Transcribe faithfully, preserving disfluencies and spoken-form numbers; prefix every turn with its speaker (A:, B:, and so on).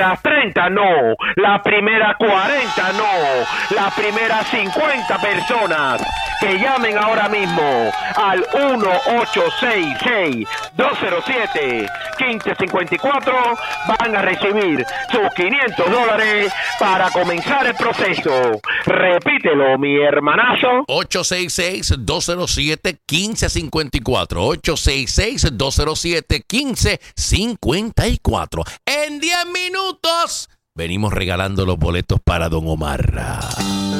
A: Las treinta no, la primera cuarenta no, la primera cincuenta personas que llamen ahora mismo al uno ocho seis seis, dos cero siete, uno cinco cinco cuatro van a recibir sus quinientos dólares para comenzar el proceso. Repítelo, mi hermanazo.
B: ocho seis seis, dos cero siete, uno cinco cinco cuatro. ocho seis seis, dos cero siete, uno cinco cinco cuatro. En diez minutos venimos regalando los boletos para Don Omar.